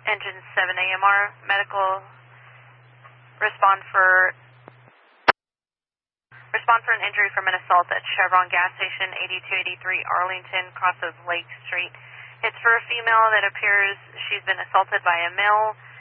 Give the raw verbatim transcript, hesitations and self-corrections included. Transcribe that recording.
Engine seven A M R, medical, respond for, respond for an injury from an assault at Chevron gas station, eighty-two eighty-three Arlington, cross of Lake Street. It's for a female that appears she's been assaulted by a male.